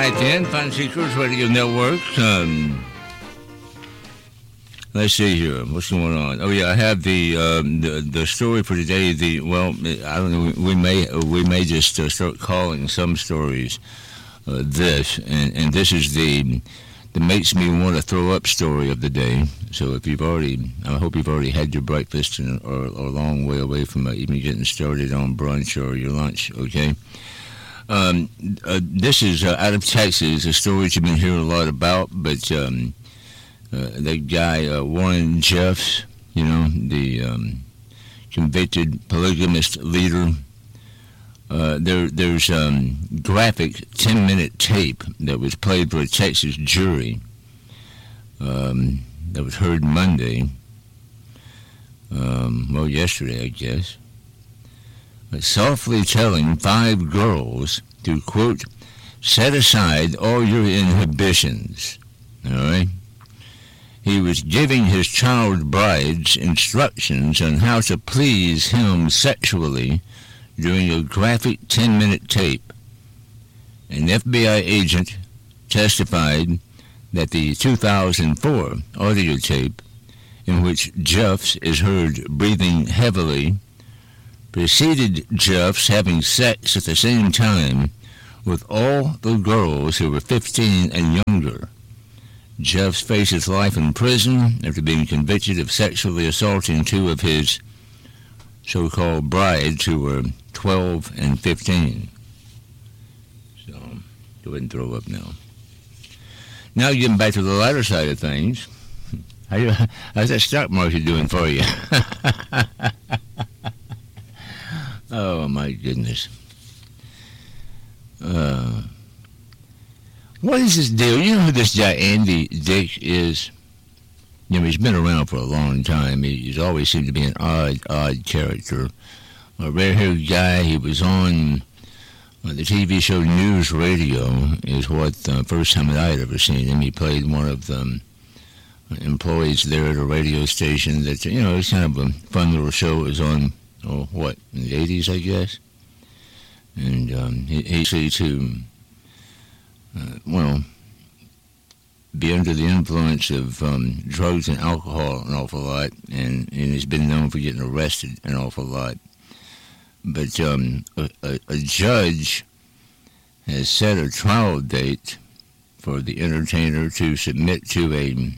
right then, Fun Seekers Radio Network. Let's see here. What's going on? Oh yeah, I have the story for today. I don't know. We may just start calling some stories this, and this is the makes me want to throw up story of the day. So if I hope you've already had your breakfast or a long way away from even getting started on brunch or your lunch. Okay. This is out of Texas, a story you've been hearing a lot about, but that guy, Warren Jeffs, the convicted polygamist leader, there's graphic 10-minute tape that was played for a Texas jury that was heard Monday, yesterday, I guess. Softly telling 5 girls to, quote, set aside all your inhibitions, all right? He was giving his child brides instructions on how to please him sexually during a graphic 10-minute tape. An FBI agent testified that the 2004 audio tape, in which Jeffs is heard breathing heavily, preceded Jeffs having sex at the same time with all the girls who were 15 and younger. Jeffs faces life in prison after being convicted of sexually assaulting 2 of his so-called brides who were 12 and 15. So, go ahead and throw up now. Now getting back to the lighter side of things. How's that stock market doing for you? Oh, my goodness. What is this deal? You know who this guy Andy Dick is? He's been around for a long time. He's always seemed to be an odd character. A red-haired guy. He was on the TV show News Radio is what the first time that I had ever seen him. He played one of the employees there at a radio station that, it was kind of a fun little show. It was on, in the 80s, I guess? And he seemed to, be under the influence of drugs and alcohol an awful lot, and he's been known for getting arrested an awful lot. But a judge has set a trial date for the entertainer to submit to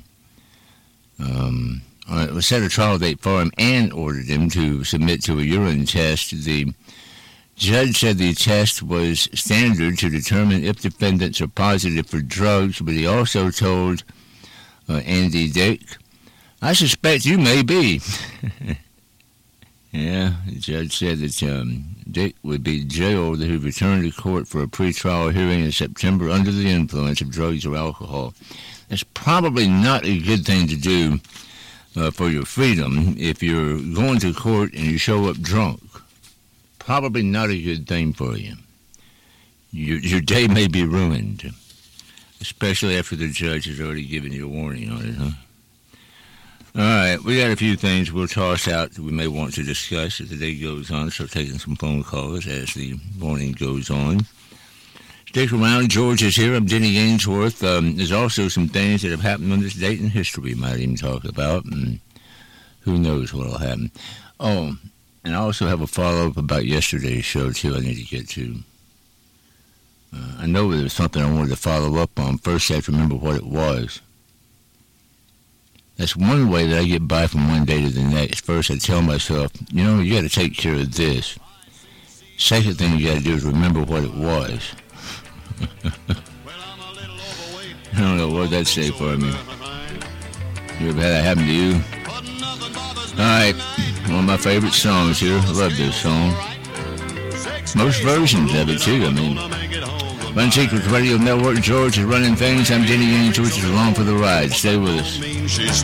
set a trial date for him and ordered him to submit to a urine test. The judge said the test was standard to determine if defendants are positive for drugs, but he also told Andy Dick, I suspect you may be. Yeah, the judge said that Dick would be jailed if he returned to court for a pretrial hearing in September under the influence of drugs or alcohol. That's probably not a good thing to do for your freedom if you're going to court and you show up drunk. Probably not a good thing for you. Your day may be ruined, especially after the judge has already given you a warning on it, huh? All right, we got a few things we'll toss out that we may want to discuss as the day goes on. So taking some phone calls as the morning goes on. Stick around. George is here. I'm Denny Ainsworth. There's also some things that have happened on this date in history we might even talk about, and who knows what will happen. Oh, and I also have a follow-up about yesterday's show, too, I need to get to. I know there was something I wanted to follow up on. First, I have to remember what it was. That's one way that I get by from one day to the next. First, I tell myself, you got to take care of this. Second thing you got to do is remember what it was. I don't know what that'd say for me. You ever had that happen to you? All right, one of my favorite songs here. I love this song. Most versions of it, too. Fun Seekers Radio Network. George is running things. I'm Denny Ainsworth, along for the ride. Stay with us.